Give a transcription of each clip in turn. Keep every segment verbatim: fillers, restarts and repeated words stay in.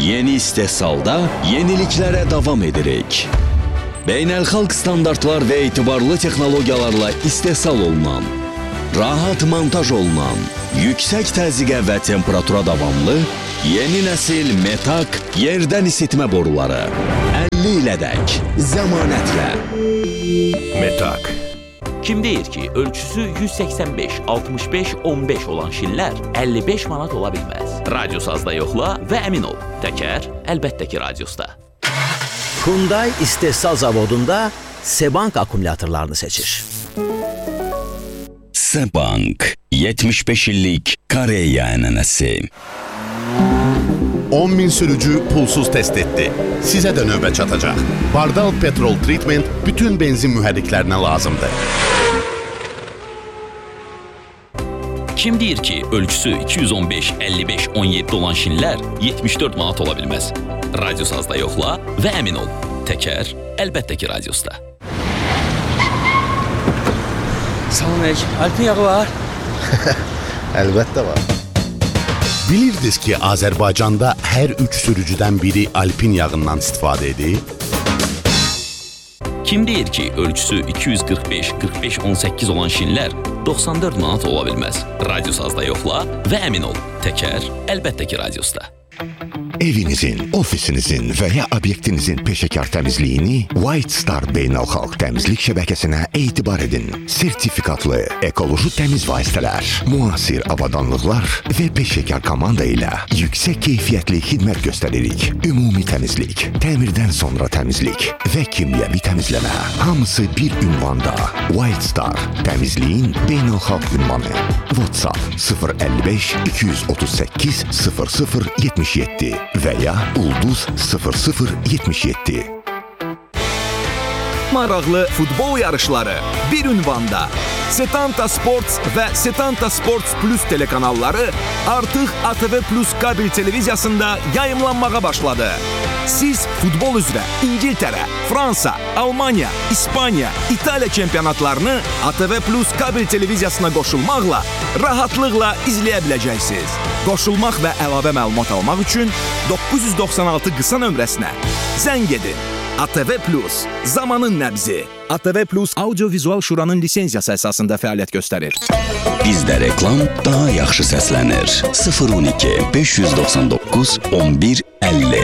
Yeni istehsalda yeniliklərə davam edirik. Beynəlxalq standartlar və etibarlı texnologiyalarla istehsal olunan, rahat montaj olunan, yüksək təzyiqə və temperatura davamlı yeni nəsil Metak yerdən isitmə boruları. əlli ilədək zəmanətlə. Metak. Kim deyir ki, ölçüsü yüz səksən beş altmış beş on beş olan şillər əlli beş manat ola bilməz. Radiosazda yoxla və əmin ol, təkər əlbəttə ki radiosda. Hyundai istehsal zavodunda Sebank akkumulyatorlarını seçir. Sebank, yetmiş beş illik Koreya ənənəsi. on min sürücü pulsuz test etti. Sizə də növbə çatacaq. Bardal Petrol Treatment bütün benzin mühərriklərinə lazımdır. Kim deyir ki, ölçüsü iki yüz on beş əlli beş on yeddi olan şinlər yetmiş dörd manat ola bilməz. Radiosazda yoxla və əmin ol, təkər əlbəttə ki radiosda. Salam əleykum, Alpin yağı var? Əlbəttə var. Bilirdiniz ki, Azərbaycanda hər üç sürücüdən biri Alpin yağından istifadə edir? Kim deyir ki, ölçüsü iki yüz qırx beş qırx beş on səkkiz olan şinlər doxsan dörd manat ola bilməz. Radiosazda yoxla və əmin ol, təkər əlbəttə ki radiosda. Evinizin, ofisinizin və ya obyektinizin peşəkar təmizliyini White Star Beynəlxalq Təmizlik Şəbəkəsinə etibar edin. Sertifikatlı, ekoloji təmiz vasitələr, müasir avadanlıqlar və peşəkar komanda ilə yüksək keyfiyyətli xidmət göstəririk. Ümumi təmizlik, təmirdən sonra təmizlik və kimyəvi təmizləmə. Hamısı bir ünvanda. White Star, təmizliyin beynəlxalq ünvanı. WhatsApp sıfır əlli beş iki yüz otuz səkkiz sıfır sıfır yetmiş yeddi və ya Ulduz sıfır sıfır yetmiş yeddi. Maraqlı futbol yarışları bir ünvanda. Setanta Sports və Setanta Sports Plus telekanalları artıq A T V Plus kabel televiziyasında yayımlanmağa başladı. Siz futbol üzrə İngiltərə, Fransa, Almanya, İspaniya, İtaliya çempionatlarını A T V Plus kabel televiziyasına qoşulmaqla rahatlıqla izləyə biləcəksiniz. Qoşulmaq və əlavə məlumat almaq üçün doqquz yüz doxsan altı qısa nömrəsinə zəng edin. A T V Plus, zamanın nəbzi. A T V Plus Audio-Vizual Şuranın lisenziyası əsasında fəaliyyət göstərir. Bizdə reklam daha yaxşı səslənir. sıfır on iki beş yüz doxsan doqquz on bir əlli.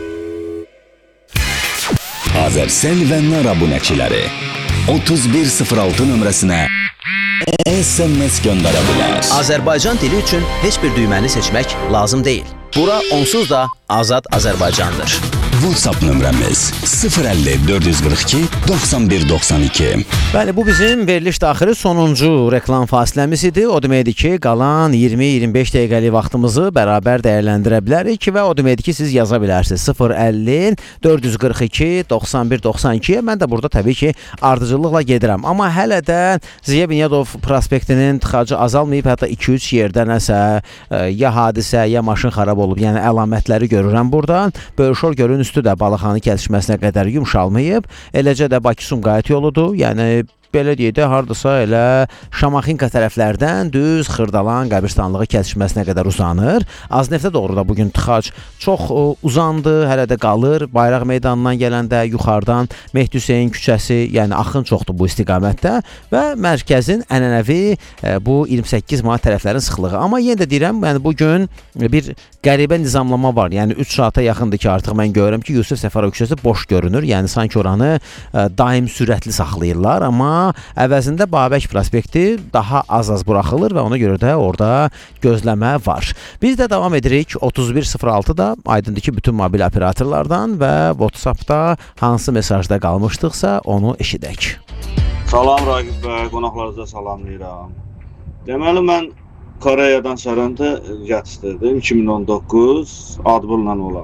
Azərsel və Nar abunəçiləri otuz bir sıfır altı nömrəsinə S M S göndərə bilər. Azərbaycan dili üçün heç bir düyməni seçmək lazım deyil. Bura onsuz da Azad Azərbaycandır. WhatsApp nömrəmiz sıfır əlli dörd yüz qırx iki doxsan bir doxsan iki. Bəli, bu bizim veriliş daxili sonuncu reklam fasiləmiz idi. O deməkdir ki, qalan iyirmi iyirmi beş dəqiqəlik vaxtımızı bərabər dəyərləndirə bilərik və o deməkdir ki, siz yaza bilərsiniz sıfır əlli dörd yüz qırx iki doxsan bir doxsan iki. Mən də burada təbii ki, ardıcıllıqla gedirəm. Amma hələ də Ziya Bünyadov prospektinin tıxacı azalmayıb, hətta iki üç yerdə nəsə ya hadisə, ya maşın xarab olub, yəni əlamətləri görürəm buradan. Böyüşor gölün üstü də Balıqxanı kəsişməsinə qədər yumşalmayıb. Eləcə də Bakı-Sumqayıt yoludur. Yəni belə deyək də, hardasa elə Şamaxınka tərəflərdən düz Xırdalan qəbirstanlığı kəsişməsinə qədər uzanır. Azneftə doğru da bugün tıxac çox uzandı, hələ də qalır. Bayraq meydanından gələndə yuxarıdan Mehdi Hüseyn küçəsi, yəni axın çoxdur bu istiqamətdə və mərkəzin ənənəvi bu iyirmi səkkiz manat tərəflərin sıxlığı. Amma yenə də deyirəm, yəni bugün bir qəribə nizamlama var. Yəni üç saata yaxındır ki, artıq mən görürəm ki, Yusif Səfərov küçəsi boş görünür. Yəni sanki oranı daim sürətli saxlayırlar, amma əvəzində Babək prospekti daha az-az buraxılır və ona görə də orada gözləmə var. Biz də davam edirik otuz bir sıfır altıda aydındır ki, bütün mobil operatorlardan və WhatsAppda hansı mesajda qalmışdıqsa onu eşidək. Salam Raqib bəy, qonaqlarınıza salamlayıram. Deməli, mən Koreyadan sərəntə gətirdim iki min on doqquz adbulla olan.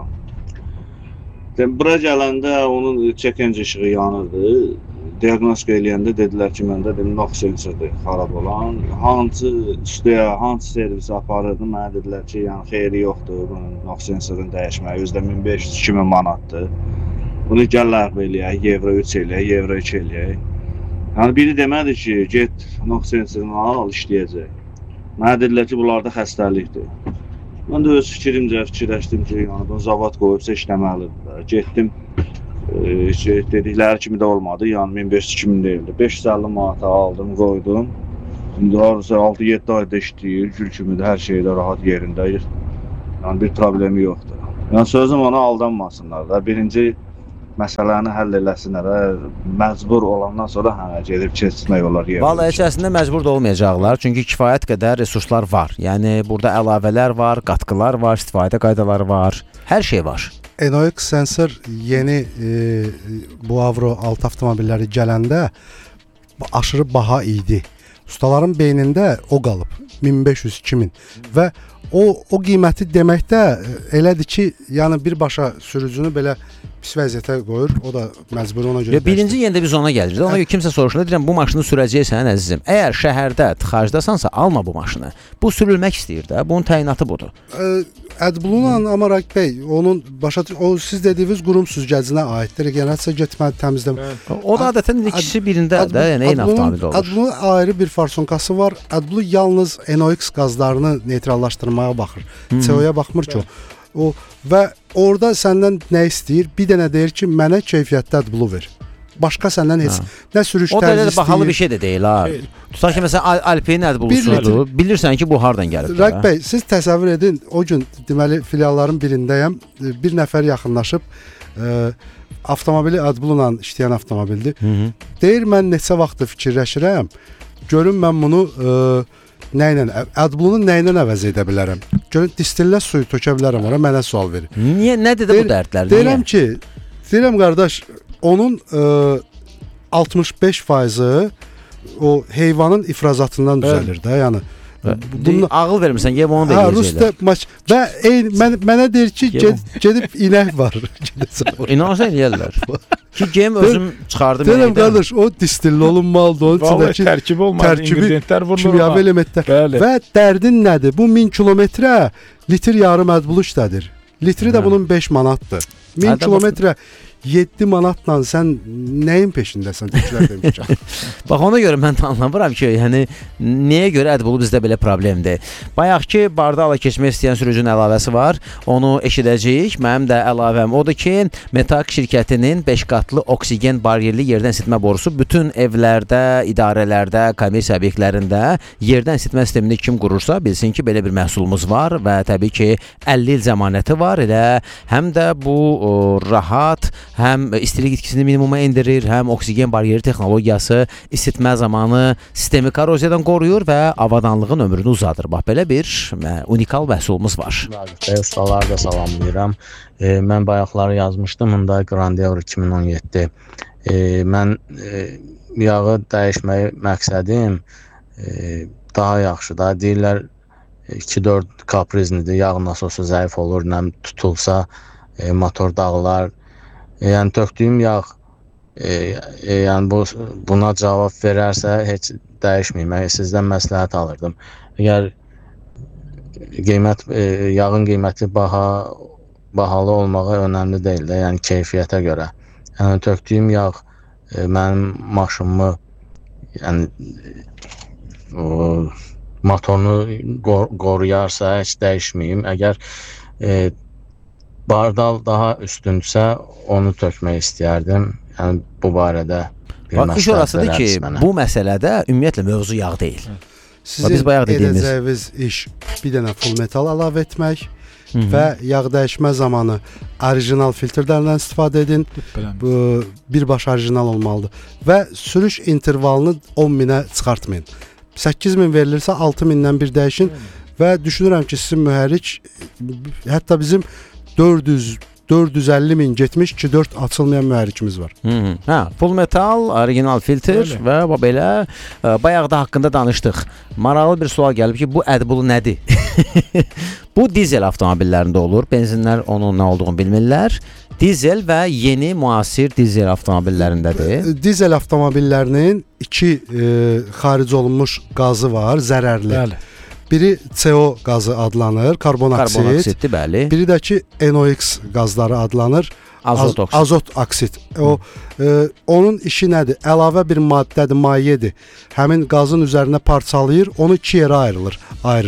Bura gələndə onun çəkənc işığı yanırdı. Diagnostika eləyəndə dedilər ki, məndə NOx sensordur xarab olan. Hansı üstəyə, hansı servisi aparırdım, mənə dedilər ki, yəni xeyri yoxdur, bunun NOx sensorunu dəyişməyə, özdə min beş yüz iki min manatdır. Bunu gəl ləğv eləyək, evro üç eləyək, evro iki eləyək. Yəni biri demədi ki, get NOx sensorunu al, işləyəcək. Mənə dedilər ki, bunlarda xəstəlikdir. Mən də öz fikrimcə fikirləşdim ki, yəni bunu zavod qoyubsa işləməlidir. Getdim, e, dedikləri kimi də olmadı, yəni min beş yüz iki min deyildi. beş yüz əlli manata aldım, qoydum. İndi altı yeddi ayda işləyir, gül kimi də hər şeydə rahat yerindəyir. Yəni bir problemi yoxdur. Yəni sözüm ona aldanmasınlar da. Birinci məsələni həll eləsinlər. Məcbur olandan sonra hə, gedib keçmək olar yerdə. Vallahi heç əslində məcbur da olmayacaqlar. Çünki kifayət qədər resurslar var. Yəni burada əlavələr var, qatqılar var, istifadə qaydaları var. Hər şey var. Enox Sensor yeni e, bu Avro altı avtomobilləri gələndə aşırı baha idi. Ustaların beynində o qalıb. min beş yüz iki min və o o qiyməti deməkdə elədir ki, yəni birbaşa sürücünü belə pis vəziyyətə qoyur. O da məcburi ona görə. Və birinci yenə də biz ona gəlirik. Ona görə kimsə soruşur, deyirəm bu maşını sürəcəksən əzizim. Əgər şəhərdə tıxacdasansa alma bu maşını. Bu sürülmək istəyir də. Bunun təyinatı budur. AdBlue-la amma Raqib bəy, onun başa o siz dediyiniz qurum süzgəcinə aiddir. Yəni hətta getməli təmizləmə. O da adətən ikisi birində də, yəni eyni avtomobildə olur. AdBlue ayrı bir farsonkası var. AdBlue yalnız NOx qazlarını neytrallaşdırmağa baxır. C O-ya baxmır ki o. O və orada səndən nə istəyir? Bir dənə deyir ki, mənə keyfiyyətli AdBlue ver. Başqa səndən heç nə sürüş tərzi istəyir. O da bahalı bir şey də deyil ha. Tutaq ki, məsələn, Alpine AdBlue-sudur. Bilirsən ki, bu hardan gəlir. Raqib bəy, siz təsəvvür edin, o gün deməli filialların birindəyəm. Bir nəfər yaxınlaşıb ə, avtomobili AdBlue-la işləyən avtomobildir. Hı -hı. Deyir, mən neçə vaxtdır fikirləşirəm. Görün mən bunu ə, nə ilə, AdBlue-nu nə ilə əvəz edə bilərəm? Görün, distillə suyu tökə bilərəm ora, mənə sual verin. Niyə, nədir də bu dərdlər? Deyirəm ki, deyirəm qardaş, onun ə, altmış beş faizi o heyvanın ifrazatından düzəlir də, yəni. Bunu ağıl vermirsən, yev onu da eləyəcəklər. Və eyni, mən, mənə deyir ki, ged, gedib inək var. İnanırsan eləyərlər. Ki, gem özüm çıxardım. Deyirəm qardaş, o distilli olunmalıdır. Onun içindəki tərkibi olmalı, ingrediyentlər vurulur. Kimyəvi elementlər. Bəli. Və dərdin nədir? Bu min kilometrə litr yarım AdBlue işlədir. Litri də bunun beş manatdır. min kilometrə yeddi manatla sən nəyin peşindəsən? Bax, ona görə mən də anlamıram ki, yəni nəyə görə AdBlue bizdə belə problemdir. Bayaq ki, bardaqla keçmək istəyən sürücünün əlavəsi var. Onu eşidəcəyik. Mənim də əlavəm odur ki, Metak şirkətinin beş qatlı oksigen baryerli yerdən isitmə borusu bütün evlərdə, idarələrdə, kommersiya obyektlərində yerdən isitmə sistemini kim qurursa, bilsin ki, belə bir məhsulumuz var və təbii ki, əlli il zəmanəti var. Elə həm də bu o, rahat, həm istilik itkisini minimuma endirir, həm oksigen baryeri texnologiyası isitmə zamanı sistemi korroziyadan qoruyur və avadanlığın ömrünü uzadır. Bax, belə bir unikal məhsulumuz var. Bəy, ustaları da salamlayıram. E, mən bayaqları yazmışdım, Hyundai Grand Euro iki min on yeddi. E, mən e, yağı dəyişməyi məqsədim e, daha yaxşı da. Deyirlər iki dörd kapriznidir, yağ nasosu zəif olur, nəm tutulsa e, motor dağılar. E, yəni tökdüyüm yağ e, e, yəni bu, buna cavab verərsə heç dəyişməyim. Yəni, sizdən məsləhət alırdım. Əgər qiymət, e, yağın qiyməti baha, bahalı olmağı önəmli deyil də, yəni keyfiyyətə görə. Yəni tökdüyüm yağ e, mənim maşınımı yəni o, motorunu qor qoruyarsa heç dəyişməyim. Əgər e, bardal daha üstündürsə onu tökmək istəyərdim. Yəni bu barədə bir məsləhət iş orasıdır ki, mənə. Bu məsələdə ümumiyyətlə mövzu yağ deyil. Sizin biz bayaq dediyimiz edəcəyiniz iş bir dənə full metal əlavə etmək Hı -hı. və yağ dəyişmə zamanı orijinal filtrlərdən istifadə edin. Bu birbaşa orijinal olmalıdır və sürüş intervalını on minə çıxartmayın. səkkiz min verilirsə altı mindən bir dəyişin və düşünürəm ki, sizin mühərrik hətta bizim dörd yüz dörd yüz əlli min getmiş ki, dörd açılmayan mühərrikimiz var. Hı -hı. Hə, full metal, orijinal filtr Öyle. Və belə bayaq da haqqında danışdıq. Maraqlı bir sual gəlib ki, bu AdBlue nədir? Bu dizel avtomobillərində olur. Benzinlər onun nə olduğunu bilmirlər. Dizel və yeni müasir dizel avtomobillərindədir. Dizel avtomobillərinin iki e, xaric olunmuş qazı var, zərərli. Bəli. Biri C O qazı adlanır, karbonoksid. Karbonoksiddir, bəli. Biri də ki NOx qazları adlanır. Azot oksid. Azot oksid. O e, onun işi nədir? Əlavə bir maddədir, mayedir. Həmin qazın üzərinə parçalayır, onu iki yerə ayrılır, ayırır.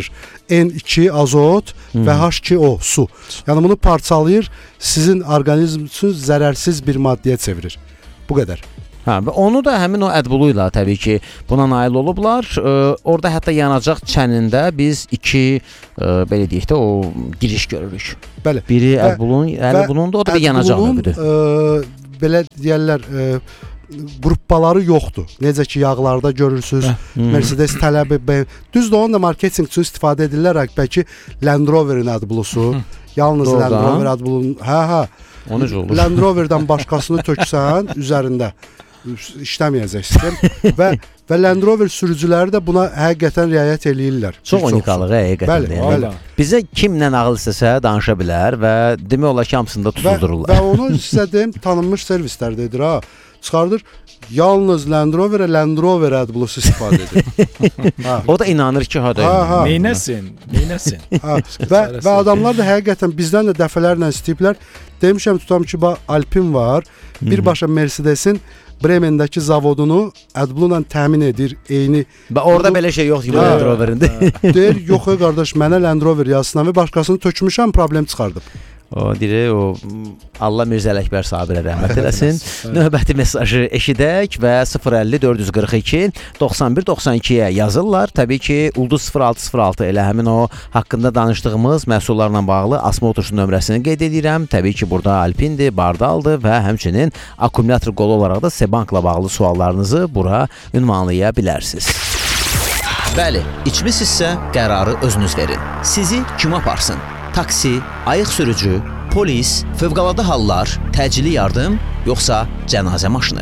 N iki azot hmm. və H iki O su. Yəni bunu parçalayır, sizin orqanizm üçün zərərsiz bir maddəyə çevirir. Bu qədər. Hə, və onu da həmin o AdBlue ilə təbii ki, buna nail olublar. E, orada hətta yanacaq çənində biz iki e, belə deyək də o giriş görürük. Bəli. Biri AdBlue-nun, yəni bunun da o da bir yanacaq növüdür. E, belə deyərlər, e, qruppaları yoxdur. Necə ki, yağlarda görürsünüz. Hmm. Mercedes tələbi, düzdür, onu da marketinq üçün istifadə edirlər. Bəlkə Land Rover'in AdBlue-su. Yalnız Doğru Land Rover AdBlue-nun. Hə, hə. Land Rover'dan başqasını töksən üzərində işləməyəcək sistem və və Land Rover sürücüləri də buna həqiqətən riayət eləyirlər. Çox unikalıq həqiqətən. Bəli, bəli. Bizə kimlə ağıl istəsə danışa bilər və demək olar ki, hamısında tutuldururlar. Və, və onu sizə deyim, tanınmış servislərdedir ha. Çıxardır, yalnız Land Rover'ə Land Rover AdBlue-su istifadə edir. O da inanır ki, ha da. Neynəsin, neynəsin. Və, və adamlar da həqiqətən bizdən də dəfələrlə istəyiblər. Demişəm, tutam ki, Alpin var, birbaşa Mercedes'in Bremen'dəki zavodunu AdBlue-la təmin edir, eyni. Və orada belə şey yoxdur ki, Land Rover'in. Deyir, yox, qardaş, mənə Land Rover yazsın və başqasını tökmüşəm, problem çıxardım. O deyir, o Allah Mirzə Ələkbər Sabirə rəhmət eləsin. Növbəti mesajı eşidək və sıfır əlli dörd yüz qırx iki doxsan bir doxsan ikiyə yazırlar. Təbii ki, Ulduz sıfır altı sıfır altı elə həmin o haqqında danışdığımız məhsullarla bağlı asma oturuşu nömrəsini qeyd edirəm. Təbii ki, burada Alpindir, Bardaldır və həmçinin akkumulyator qolu olaraq da Sebankla bağlı suallarınızı bura ünvanlaya bilərsiniz. Bəli, içmisinizsə qərarı özünüz verin. Sizi kim aparsın? Taksi, ayıq sürücü, polis, fövqəladə hallar, təcili yardım, yoxsa cənazə maşını?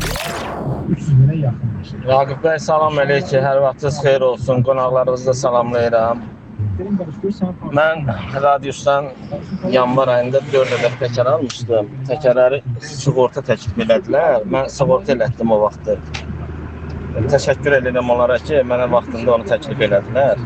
Raqib bəy, salam əleyküm, hər vaxtınız xeyir olsun, qonaqlarınızı da salamlayıram. Mən radiusdan yanvar ayında dörd ədəd təkər almışdım. Təkərləri sığorta təklif elədilər, mən sığorta elətdim o vaxtı. Təşəkkür edirəm onlara ki, mənə vaxtında onu təklif elədilər.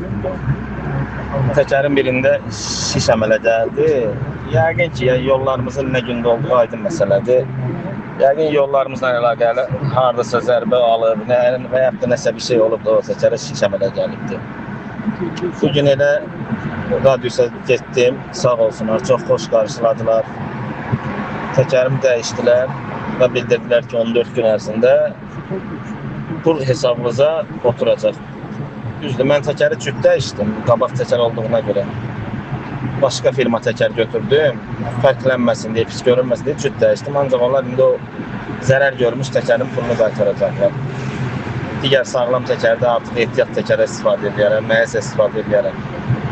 Təkərin birində şiş əmələ gəldi. Yəqin ki, yollarımızın nə gündə olduğu aydın məsələdir. Yəqin yollarımızla əlaqəli hardasa zərbə alıb, və yaxud da nəsə bir şey olub da o təkərə şiş əmələ gəlibdi. Bugün elə radiusa getdim, sağ olsunlar, çox xoş qarşıladılar. Təkərimi dəyişdilər və bildirdilər ki, on dörd gün ərzində pul hesabınıza oturacaq. Düzdür, mən təkəri cüt dəyişdim, qabaq təkər olduğuna görə. Başqa firma təkər götürdüm, fərqlənməsin deyə, pis görünməsin deyə cüt dəyişdim. Ancaq onlar indi o zərər görmüş təkərin pulunu qaytaracaqlar. Digər sağlam təkərdə artıq ehtiyat təkərə istifadə edərəm, məyəsə istifadə edərəm.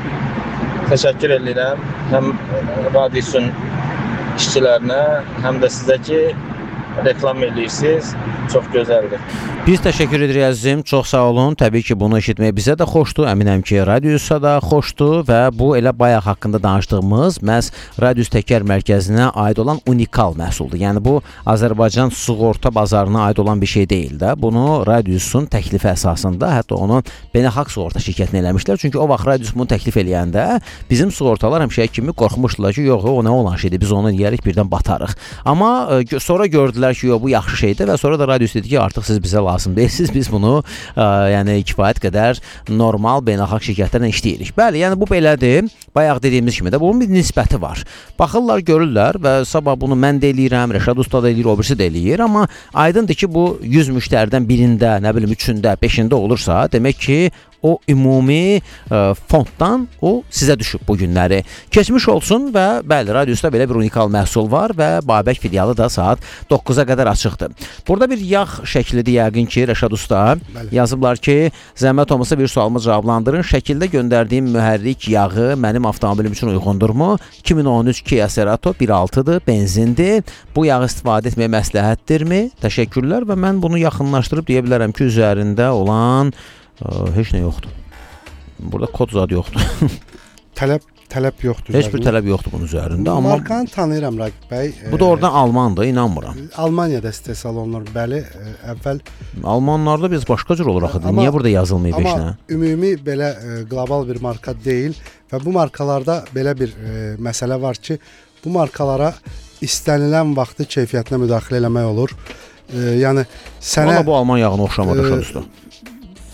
Təşəkkür edirəm həm radiusun işçilərinə, həm də sizə ki, reklam edirsiniz. Çox gözəldir. Biz təşəkkür edirik əzizim, çox sağ olun. Təbii ki, bunu eşitmək bizə də xoşdur, əminəm ki, radiusa da xoşdur və bu elə bayaq haqqında danışdığımız məhz Radius Təkər Mərkəzinə aid olan unikal məhsuldur. Yəni bu Azərbaycan sığorta bazarına aid olan bir şey deyil də. Bunu Radiusun təklifi əsasında, hətta onu beynəlxalq sığorta şirkətinə eləmişlər. Çünki o vaxt Radius bunu təklif eləyəndə bizim sığortalar həmişə kimi qorxmuşdular ki, yox, o nə olan şeydir, biz onu eləyərik birdən batarıq. Amma sonra gördülər ki, yox, bu yaxşı şeydir və sonra da Radius dedi ki, artıq siz bizə lazım deyilsiniz, biz bunu ə, yəni kifayət qədər normal beynəlxalq şirkətlərlə işləyirik. Bəli, yəni bu belədir. Bayaq dediyimiz kimi də bunun bir nisbəti var. Baxırlar, görürlər və sabah bunu mən də eləyirəm, Rəşad usta da eləyir, o birisi də eləyir, amma aydındır ki, bu yüz müştəridən birində, nə bilim, üçündə, beşində olursa, demək ki, o ümumi ə, fonddan o sizə düşüb bu günləri. Keçmiş olsun və bəli, Radiusda belə bir unikal məhsul var və Babək filialı da saat doqquza qədər açıqdır. Burada bir yağ şəklidir yəqin ki, Rəşad usta bəli. Yazıblar ki, zəhmət olmasa bir sualımı cavablandırın. Şəkildə göndərdiyim mühərrik yağı mənim avtomobilim üçün uyğundurmu? iki min on üç Kia Cerato bir altıdır, benzindir. Bu yağı istifadə etmək məsləhətdirmi? Təşəkkürlər və mən bunu yaxınlaşdırıb deyə bilərəm ki, üzərində olan Ə, heç nə yoxdur. Burada kod zad yoxdur. Tələb tələb yoxdur. Heç bir tələb yoxdur bunun üzərində, amma markanı tanıyıram Raqib bəy. Bu da oradan Almandır, inanmıram. Almaniyada istehsal olunur, bəli. Əvvəl Almanlarda biz başqa cür olur axı. Niyə burada yazılmayıb heç nə? Amma ümumi belə ə, qlobal bir marka deyil və bu markalarda belə bir ə, məsələ var ki, bu markalara istənilən vaxtı keyfiyyətinə müdaxilə eləmək olur. Ə, yəni sənə Valla bu Alman yağına oxşamadı Rəşad usta.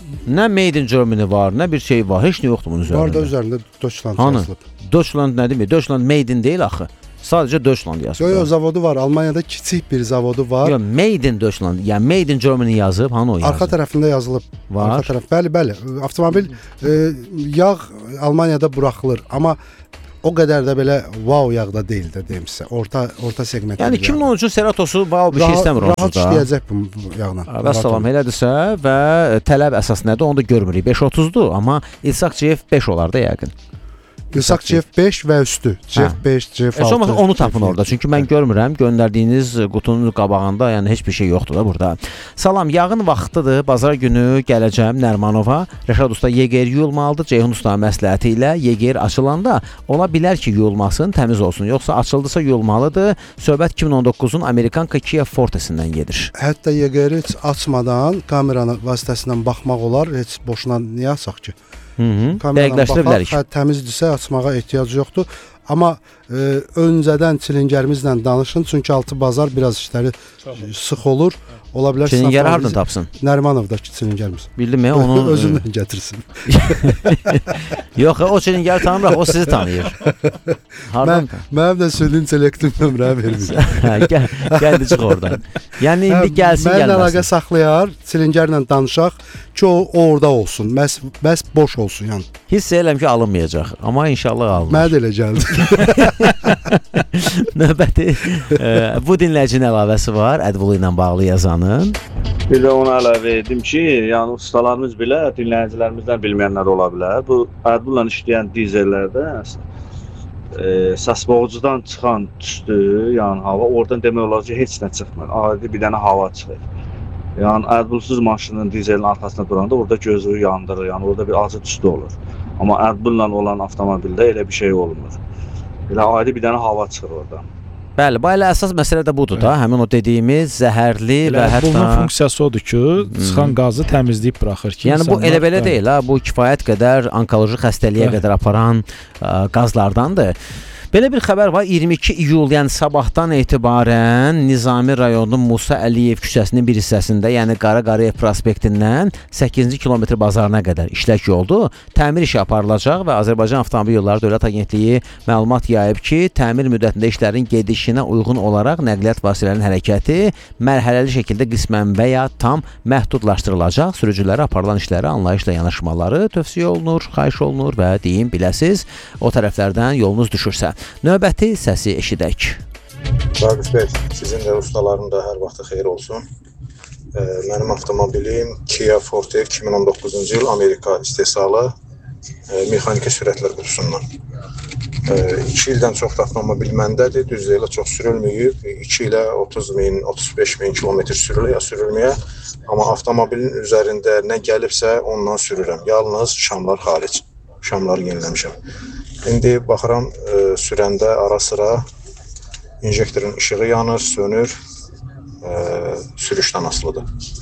Nə Made in Germany var, nə bir şey var, heç nə yoxdur bunun üzərində. Var da üzərində Deutschland Hanı? yazılıb. Deutschland nə demək? Deutschland Made in deyil axı. Sadəcə Deutschland yazıb. Yox, yox, zavodu var. Almaniyada kiçik bir zavodu var. Yox, Made in Deutschland, yəni Made in Germany yazıb, hanı o yazıb? Arxa tərəfində yazılıb. Var. Arxa tərəf. Bəli, bəli. Avtomobil e, yağ Almaniyada buraxılır, amma o qədər də belə wow yağda deyil də deyim sizə. Orta orta segment. Yəni iki min on üçün Ceratosu wow bir şey istəmir onsuz da. Rahat işləyəcək bu yağla. Və salam elədirsə və tələb əsas nədir? Onu da görmürük. beş otuzdur, amma İlsaq C F beş olar da yəqin. İlsaq C F beş və üstü. C F beş, C F altı. Heç olmasa onu tapın orada. Çünki mən görmürəm göndərdiyiniz qutunun qabağında, yəni heç bir şey yoxdur da burada. Salam, yağın vaxtıdır. Bazar günü gələcəm Nərmanova. Rəşad usta Yeger yuyulmalıdır. Ceyhun usta məsləhəti ilə Yeger açılanda ola bilər ki, yuyulmasın, təmiz olsun. Yoxsa açıldısa yuyulmalıdır. Söhbət iki min on doqquzun Amerikanka Kia Forte-sindən gedir. Hətta Yegeri heç açmadan kameranın vasitəsilə baxmaq olar. Heç boşuna niyə açaq ki? Dəqiqləşdirə bilərik. Hə, təmizdirsə açmağa ehtiyac yoxdur. Amma e, öncədən çilingərimizlə danışın, çünki altı bazar biraz işləri sıx olur. Ola bilər çilingəri hardan tapsın? Nərmanovdakı çilingərimiz. Bildimmi? Onu özündən gətirsin. Yox, o çilingəri tanımırıq, o sizi tanıyır. Hardan? Mən, mənim də süni intellektin nömrəni vermir. Gəl, gəldi çıx oradan. Yəni indi gəlsin, gəlməsin. Mənlə əlaqə saxlayar, çilingərlə danışaq ki, o orada olsun, bəs, bəs boş olsun. Yəni. Hiss edirəm ki, alınmayacaq, amma inşallah alınır. Mənə də elə gəldi. Növbəti e, bu dinləyicinin əlavəsi var, Ədvulu ilə bağlı yazanın. Bir də ona əlavə edim ki, yəni ustalarımız belə dinləyicilərimizdən bilməyənlər ola bilər. Bu Ədvulla işləyən dizellərdə e, səsboğucudan çıxan tüstü, yəni hava, oradan demək olar ki, heç nə çıxmır. Adi bir dənə hava çıxır. Yəni Ədvulsuz maşının dizelin arxasında duranda orada gözü yandırır, yəni orada bir acı tüstü olur. Amma Ədvulla olan avtomobildə elə bir şey olmur. Elə adi bir dənə hava çıxır oradan. Bəli, bu elə əsas məsələ də budur da, həmin o dediyimiz zəhərli və hətta bunun funksiyası odur ki, çıxan qazı təmizləyib buraxır ki, yəni bu elə belə deyil ha, bu kifayət qədər onkoloji xəstəliyə qədər aparan ə, qazlardandır. Belə bir xəbər var, iyirmi iki iyul, yəni sabahdan etibarən Nizami rayonunun Musa Əliyev küçəsinin bir hissəsində, yəni Qara Qarayev prospektindən səkkizinci kilometr bazarına qədər işlək yoldur. Təmir işi aparılacaq və Azərbaycan Avtomobil Yolları Dövlət Agentliyi məlumat yayıb ki, təmir müddətində işlərin gedişinə uyğun olaraq nəqliyyat vasitələrinin hərəkəti mərhələli şəkildə qismən və ya tam məhdudlaşdırılacaq. Sürücülərə aparılan işlərə anlayışla yanaşmaları tövsiyə olunur, xahiş olunur və deyim biləsiz, o tərəflərdən yolunuz düşürsə. Növbəti səsi eşidək. Raqif bəy, sizin də ustaların da hər vaxtı xeyir olsun. E, mənim avtomobilim Kia Forte iki min on doqquzuncu il Amerika istehsalı e, mexaniki sürətlər qutusundan. E, iki ildən çox da avtomobil məndədir, düzdür, elə çox sürülməyib. iki ilə otuz min, otuz beş min kilometr sürülüyə, sürülməyə. Amma avtomobilin üzərində nə gəlibsə ondan sürürəm. Yalnız şamlar xaric. Şamları yeniləmişəm. İndi baxıram, e, sürəndə ara-sıra injektorun işığı yanır, sönür, e, sürüşdən asılıdır.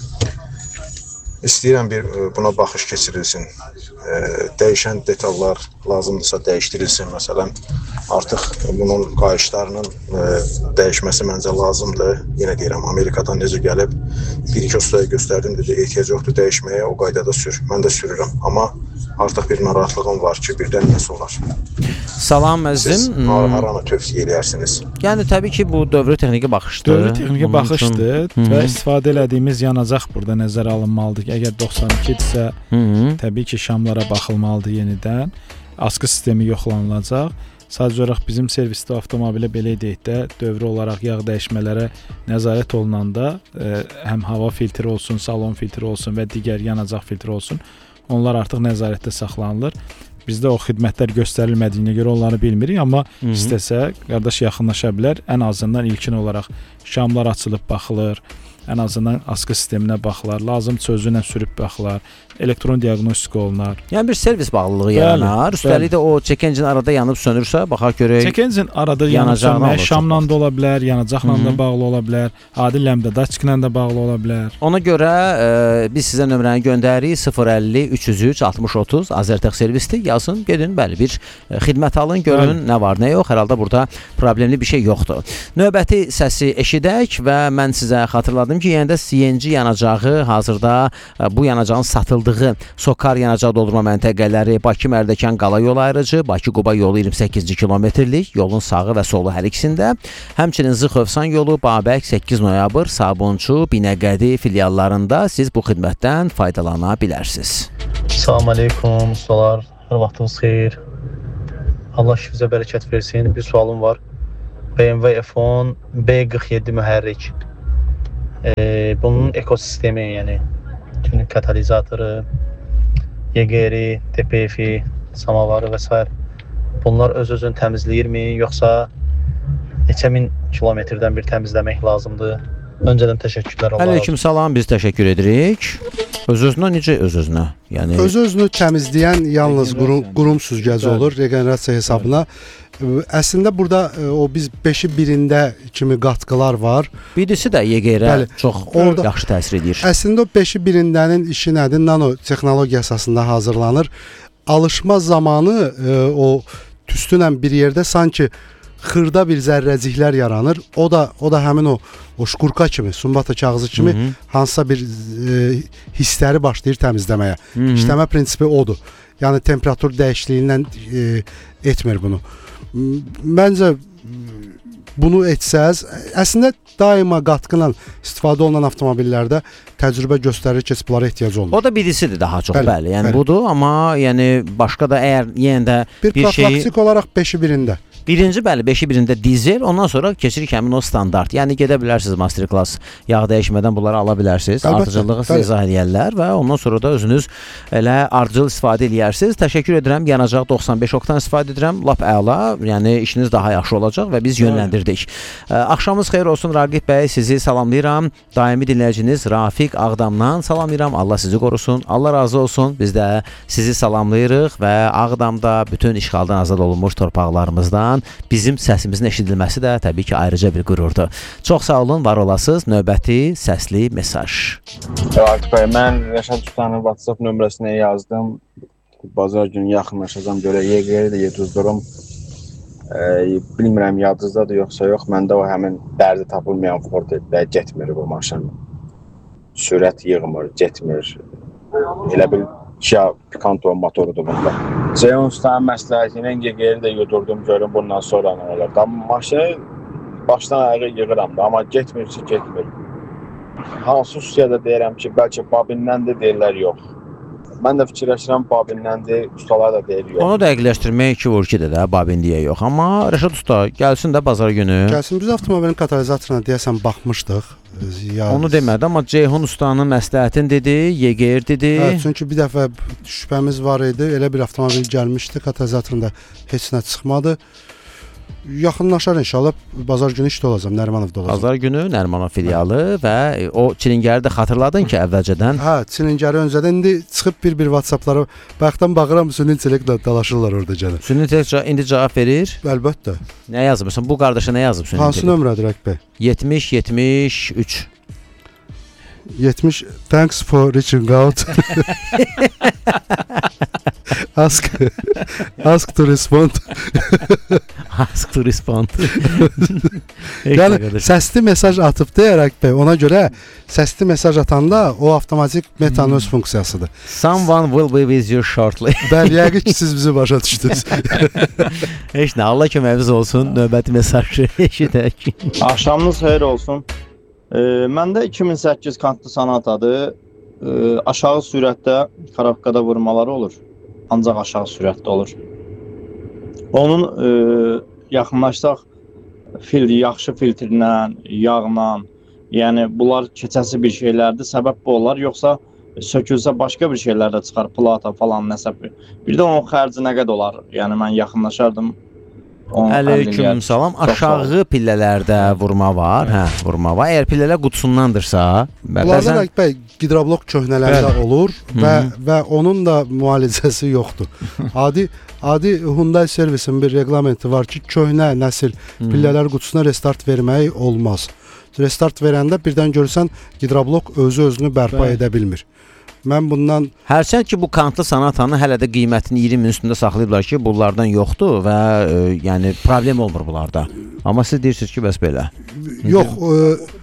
İstəyirəm bir e, buna baxış keçirilsin. E, dəyişən detallar lazımdırsa dəyişdirilsin. Məsələn, artıq bunun qayışlarının e, dəyişməsi məncə lazımdır. Yenə deyirəm, Amerikadan necə gəlib, bir-iki ustaya göstərdim, dedi, ehtiyac yoxdur dəyişməyə, o qaydada sür. Mən də sürürəm, amma artıq bir narahatlığım var ki, birdən nəsə olar. Salam əzizim. Siz haranı tövsiyə edərsiniz? Yəni təbii ki, bu dövrü texniki baxışdır. Dövrü texniki baxışdır üçün... və istifadə elədiyimiz yanacaq burada nəzərə alınmalıdır. Əgər doxsan ikidirsə, təbii ki, şamlara baxılmalıdır yenidən. Askı sistemi yoxlanılacaq. Sadəcə olaraq bizim servisdə avtomobilə belə deyək də, dövrü olaraq yağ dəyişmələrə nəzarət olunanda e, həm hava filtri olsun, salon filtri olsun və digər yanacaq filtri olsun, onlar artıq nəzarətdə saxlanılır. Bizdə o xidmətlər göstərilmədiyinə görə onları bilmirik, amma Hı -hı. istəsə qardaş yaxınlaşa bilər. Ən azından ilkin olaraq şamlar açılıb baxılır, ən azından askı sisteminə baxılar, lazım sözünə sürüb baxılar, elektron diaqnostika olunar. Yəni bir servis bağlılığı yaranar. Üstəlik də o check engine arada yanıb sönürsə, baxaq görək. Check engine arada yanıb sönməyə şamla da ola bilər, yanacaqla da bağlı ola bilər, adi ləmdə daçiklə də bağlı ola bilər. Ona görə e, biz sizə nömrəni göndəririk sıfır əlli üç yüz üç altmış otuz Azərtəx servisdir. Yazın, gedin, bəli bir e, xidmət alın, görün bəli. Nə var, nə yox. Hər halda burada problemli bir şey yoxdur. Növbəti səsi eşidək və mən sizə xatırladım gördüm ki, yəni də C N G yanacağı hazırda bu yanacağın satıldığı Sokar yanacaq doldurma məntəqələri Bakı Mərdəkan Qala yolu ayrıcı, Bakı Quba yolu iyirmi səkkizinci kilometrlik, yolun sağı və solu hər ikisində. Həmçinin Zıxövsan yolu, Babək, səkkiz noyabr, Sabunçu, Binəqədi filiallarında siz bu xidmətdən faydalana bilərsiniz. Salam aleykum, ustalar. Hər vaxtınız xeyir. Allah şifizə bərəkət versin. Bir sualım var. B M W F on B qırx yeddi mühərrik. Ee, bunun ekosistemi, yəni tüm katalizatoru, Y G R-i, D P F-i, samavarı və s. Bunlar öz-özünü təmizləyirmi, yoxsa neçə min kilometrdən bir təmizləmək lazımdır? Öncədən təşəkkürlər. Aleyküm salam, biz təşəkkür edirik. Öz-özünə necə öz-özünə? Yəni öz-özünü təmizləyən yalnız qurum, qurum süzgəcı olur regenerasiya hesabına. Əslində burada o biz beşi birində kimi qatqılar var. Birisi də Y G R-ə çox orada yaxşı təsir edir. Əslində o beşi birindənin işi nədir? Nano texnologiya əsasında hazırlanır. Alışma zamanı o tüstünlə bir yerdə sanki xırda bir zərrəciklər yaranır. O da o da həmin o o şkurka kimi, sumbata kağızı kimi Hı -hı. hansısa bir e, hissləri başlayır təmizləməyə. Hı -hı. İşləmə prinsipi odur. Yəni temperatur dəyişikliyindən e, etmir bunu. Məncə bunu etsəz, əslində daima qatqıyla istifadə olunan avtomobillərdə təcrübə göstərir ki, bunlara ehtiyac olmur. O da birisidir daha çox, bəli. bəli. Yəni bəli. Budur, amma yəni başqa da əgər yenə də bir, bir profilaktik şeyi... olaraq beşi birində. Birinci bəli, beşi birində dizel, ondan sonra keçirik həmin o standart. Yəni gedə bilərsiniz masterclass yağ dəyişmədən bunları ala bilərsiniz. Əlbəttə, ardıcıllığı sizə izah edərlər və ondan sonra da özünüz elə ardıcıl istifadə edirsiniz. Təşəkkür edirəm. Yanacaq doxsan beş oktan istifadə edirəm. Lap əla. Yəni işiniz daha yaxşı olacaq və biz yönləndirdik. Ə, axşamınız xeyir olsun Raqib bəy. Sizi salamlayıram. Daimi dinləyiciniz Rafiq Ağdamdan salamlayıram. Allah sizi qorusun. Allah razı olsun. Biz də sizi salamlayırıq və Ağdamda bütün işğaldan azad olunmuş torpaqlarımızdan bizim səsimizin eşidilməsi də təbii ki, ayrıca bir qürurdur. Çox sağ olun, var olasınız. Növbəti səsli mesaj. Raqib bəy, mən Rəşad Ustanın WhatsApp nömrəsinə yazdım. Bazar günü yaxınlaşacağam, görə Y G R-i də yeduzdurum. E, bilmirəm, yadınızdadır yoxsa yox. Məndə o həmin dərdi tapılmayan Ford-də getmir bu maşın. Sürət yığmır, getmir. Elə bil Kia Picanto motorudur bunda. Ceyhun Ustanın məsləhəti ilə G G R-i də yudurdum, görüm bundan sonra nə olur. Amma maşını başdan ayağa yığıram da, amma getmir ki, getmir. Hansı üstədə deyirəm ki, bəlkə babindən də deyirlər yox. Mən də fikirləşirəm babindəndir, ustalar da deyir yox. Onu dəqiqləşdirmək iki vur ikidir də, babindiyə yox. Amma Rəşad Usta, gəlsin də bazar günü. Gəlsin, biz avtomobilin katalizatoruna deyəsən baxmışdıq. Ya, onu demədi, amma Ceyhun Ustanın məsləhətin dedi, Y G R dedi. Hə, çünki bir dəfə şübhəmiz var idi, elə bir avtomobil gəlmişdi, katalizatorunda heç nə çıxmadı. Yaxınlaşar inşallah, bazar günü işdə olacam, Nərimanovda olacam. Bazar günü Nərimanov filialı hə. Və o çilingəri də xatırladın ki, əvvəlcədən. Hə, çilingəri öncədən indi çıxıb bir-bir WhatsApplara, bayaqdan baxıram, süni intellektlə dalaşırlar orada gəlin. Süni intellekt indi cavab verir? Əlbəttə. Nə yazmışsın? Bu qardaşa nə yazıb süni intellekt? Hansı nömrədir Rəqib bəy? yetmiş yetmiş üç. yetmiş Thanks for reaching out. ask ask to respond. ask to respond. Yəni səsli mesaj atıb deyərək bəy, ona görə səsli mesaj atanda o avtomatik metanın öz funksiyasıdır. Someone will be with you shortly. Bəli, yəqin ki, siz bizi başa düşdünüz. Heç nə, Allah köməyimiz olsun. Növbəti mesajı eşidək. Axşamınız xeyir olsun. E, məndə iki min səkkiz kantlı Sonatadır. E, aşağı sürətdə karavkada vurmaları olur. Ancaq aşağı sürətdə olur. Onun e, yaxınlaşsaq fil, yaxşı filtrlə, yağla, yəni bunlar keçəsi bir şeylərdir. Səbəb bu olar, yoxsa sökülsə başqa bir şeylər də çıxar, plata falan nəsə. Bir də onun xərci nə qədər olar? Yəni mən yaxınlaşardım. Aleyküm salam. Aşağı pillələrdə vurma var. Hə, vurma var. Əgər pillələr qutusundandırsa, bunlardan Rəqib bəy gidroblok köhnələrdə olur və və onun da müalicəsi yoxdur. Adi adi Hyundai servisin bir reqlamenti var ki, köhnə nəsil pillələr qutusuna restart vermək olmaz. Restart verəndə birdən görürsən gidroblok özü özünü bərpa edə bilmir. Mən bundan hərçənd ki, bu kantlı Sonatanın hələ də qiymətini iyirmi min üstündə saxlayıblar ki, bunlardan yoxdur və e, yəni problem olmur bunlarda. Amma siz deyirsiniz ki, bəs belə. Yox, e,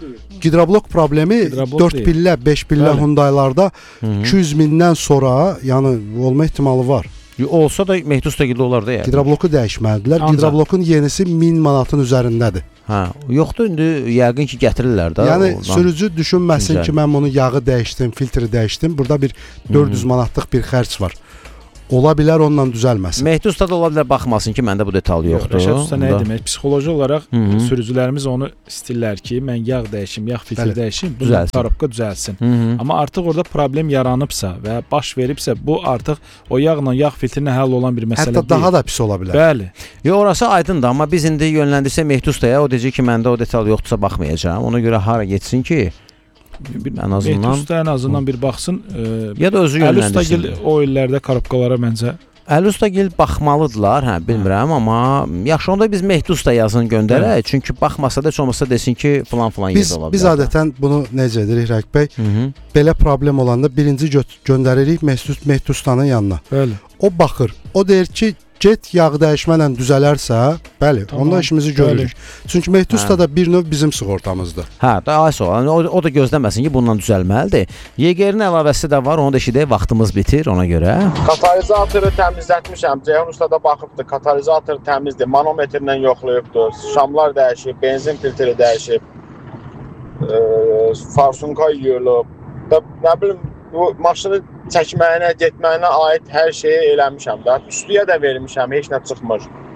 Gidroblok problemi Gidroblok dörd deyil. pillə, beş pillə Bəli. Hyundai'larda iki yüz mindən sonra, yəni olma ehtimalı var. Olsa da Mehdusta-gildə olar da yəni. Gidrobloku dəyişməlidirlər. Ancaq. Gidroblokun yenisi min manatın üzərindədir. Hə, yoxdur indi yəqin ki gətirirlər də. Yəni oradan. sürücü düşünməsin Güzel. ki, mən bunu yağı dəyişdim, filtri dəyişdim. Burada bir dörd yüz manatlıq bir xərc var. Ola bilər onunla düzəlməsin. Mehdusta da ola bilər baxmasın ki, məndə bu detal yoxdur. Rəşad Usta nə Onda- demək? Psixoloji olaraq Hı -hı. sürücülərimiz onu istəyirlər ki, mən yağ dəyişim, yağ filtri Bəli. dəyişim, bu Düzəlsin. tarafqa düzəlsin. Hı -hı. Amma artıq orada problem yaranıbsa və baş veribsə, bu artıq o yağla yağ filtrinə həll olan bir məsələ Hətta deyil. daha da pis ola bilər. Bəli. Yo, orası aydındır, amma biz indi yönləndirsə Mehdustaya, o deyəcək ki, məndə o detal yoxdursa baxmayacağam. Ona görə hara getsin ki, ən azından Mehdusta ən azından bir baxsın. E, ya da özü Əli Usta yönləndirsin. gil o illərdə korobkalara məncə Əli Ustagil baxmalıdırlar, hə, bilmirəm, amma yaxşı onda biz Mehdusta yazın göndərək. Hə. Çünki baxmasa da heç olmasa desin ki, falan falan Biz yerdə ola bilər. biz adətən bunu necə edirik Rəq bəy? Hı -hı. Belə problem olanda birinci gö göndəririk Mehdust Mehdustanın yanına. Bəli. O baxır. O deyir ki, get yağ dəyişməklə düzələrsə, bəli, Tamam, onda işimizi görürük. Çünki Mehdusta da bir növ bizim sığortamızdır. Hə, da ay soğan. O, o da gözləməsin ki, bundan düzəlməlidir. Yegerin əlavəsi də var, onu da eşidək, vaxtımız bitir ona görə. Katalizatoru təmizlətmişəm. Ceyhun usta da baxıbdı. Katalizator təmizdir. Manometrlə yoxlayıbdı. Şamlar dəyişib, benzin filtri dəyişib. E, farsunka yuyulub. Da nə bilim bu maşını çəkməyinə, getməyinə aid hər şeyi eləmişəm də. Üstüyə də vermişəm, heç nə çıxmır.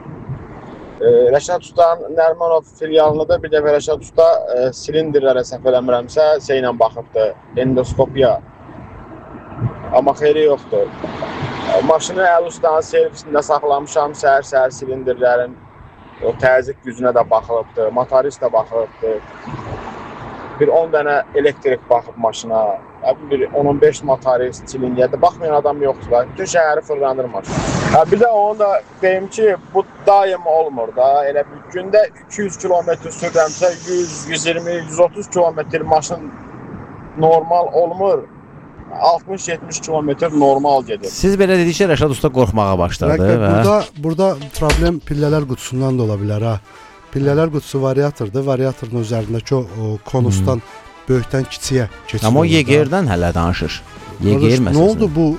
E, Rəşad Usta'nın Nərmanov filialında bir dəfə Rəşad Usta e, silindirlərə səhv eləmirəmsə, şeylə baxıbdı. Endoskopiya. Amma xeyri yoxdur. E, maşını Əli Usta'nın servisində saxlamışam, səhər-səhər silindirlərin o təzyiq gücünə də baxılıbdı, motorist də baxılıbdı. Bir on dənə elektrik baxıb maşına, bir on on beş motorist, çilingiyyədə baxmayan adam yoxdur da. Bütün şəhəri fırlanır maşın. Ha, bir də onu da deyim ki, bu daim olmur da. Elə bir gündə iki yüz kilometr sürürəmsə, yüz, yüz iyirmi, yüz otuz kilometr maşın normal olmur. altmış yetmiş kilometr normal gedir. Siz belə dedikcə Rəşad Usta qorxmağa başladı Rəq, və burada burada problem pillələr qutusundan da ola bilər ha. Pillələr qutusu variatordur. Variatorun üzərindəki o, o konusdan hmm. böyükdən kiçiyə keçir. Amma o Yegerdən hələ danışır. Yeger məsələsi. Nə oldu bu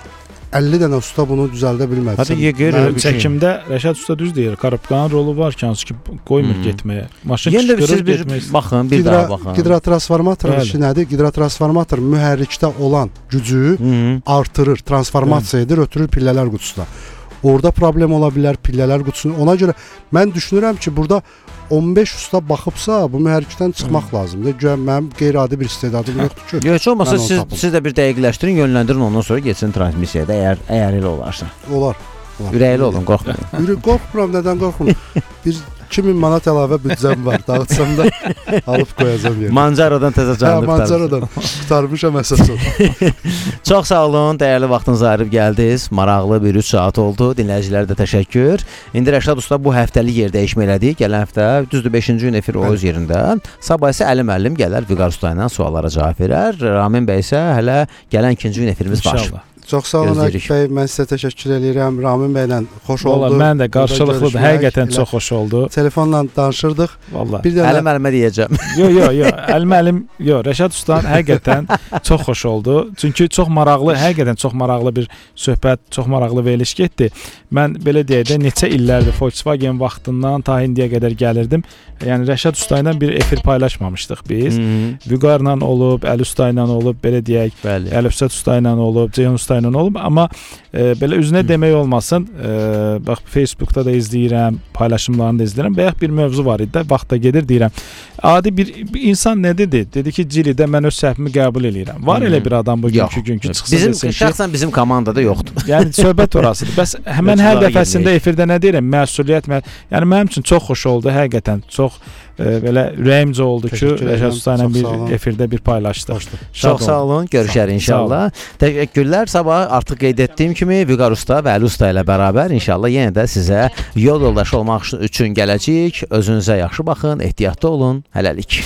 əlli dənə usta bunu düzəldə bilmədi. Hadi Yeger çəkimdə Rəşad Usta düz deyir. Korobkanın rolu var ki, hansı ki qoymur hmm. getməyə. Maşın Yenə də siz bir getmək. baxın, bir Gidra, daha baxın. Gidrotransformatorun işi nədir? Gidrotransformator mühərrikdə olan gücü hmm. artırır, transformasiya edir, ötürür pillələr qutusuna. Orada problem ola bilər pillələr qutusuna. Ona görə mən düşünürəm ki, burada on beş usta baxıbsa bu mühərrikdən çıxmaq hmm. lazımdır. Güya mənim qeyri-adi bir istedadım yoxdur ki. Yox, heç olmasa siz, siz də bir dəqiqləşdirin, yönləndirin, ondan sonra getsin transmissiyada, əgər əgər elə olarsa. Olar. olar. Ürəkli olun, qorxmayın. Ürək qorxmuram, nədən qorxmuram? Bir iki min manat əlavə büdcəm var. Dağıtsam da alıb qoyacağam yerə. Mancarodan təzə canlı qurtarmışam. Mancarodan qurtarmışam əsas o. Çox sağ olun, dəyərli vaxtınızı ayırıb gəldiniz. Maraqlı bir üç saat oldu. Dinləyicilərə də təşəkkür. İndi Rəşad Usta bu həftəlik yer dəyişmə elədik. Gələn həftə düzdür beşinci gün efir o öz yerində. Sabah isə Əli müəllim gələr Vüqar Usta ilə suallara cavab verər. Ramin bəy isə hələ gələn ikinci gün efirimiz var. Çox sağ olun Akif bəy, mən sizə təşəkkür edirəm. Ramin bəylə xoş oldu. Vallahi mən də qarşılıqlıdır, həqiqətən çox xoş oldu. Telefonla danışırdıq. Vallahi. Bir də Əli müəllimə deyəcəm. Yox, yox, yox. Əli müəllim, yox, Rəşad Usta həqiqətən çox xoş oldu. Çünki çox maraqlı, həqiqətən çox maraqlı bir söhbət, çox maraqlı veriliş getdi. Mən belə deyək də neçə illərdir Volkswagen vaxtından ta indiyə qədər gəlirdim. Yəni Rəşad Usta ilə bir efir paylaşmamışdıq biz. Vüqarla olub, Əli Usta ilə olub, belə deyək. Bəli. Əlifşət Usta ilə olub, Ceyhun Usta ilə olub, amma e, belə üzünə demək olmasın. E, bax Facebookda da izləyirəm, paylaşımlarını da izləyirəm. Bayaq bir mövzu var idi də, vaxtda gedir deyirəm. Adi bir, bir insan nə dedi? Dedi ki, Cilidə mən öz səhvimi qəbul eləyirəm. Var elə bir adam bu günkü günkü çıxsa bizim, desin ki, şəxsən bizim komandada yoxdur. Yəni söhbət orasıdır. Bəs həmən hər dəfəsində efirdə nə deyirəm? Məsuliyyət, mə yəni mənim üçün çox xoş oldu, həqiqətən çox e, belə ürəyimcə oldu ki, Rəşad Usta ilə bir efirdə bir paylaşdıq. Çox sağ olun, görüşərik inşallah. Təşəkkürlər. Sabah artıq qeyd etdiyim kimi Vüqar Usta və Əli Usta ilə bərabər inşallah yenə də sizə yol yoldaşı olmaq üçün gələcəyik. Özünüzə yaxşı baxın, ehtiyatlı olun. Hələlik.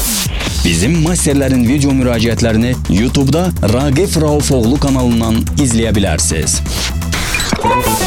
Bizim masterlərin video müraciətlərini YouTube'da Raqif Raufoğlu kanalından izləyə bilərsiniz.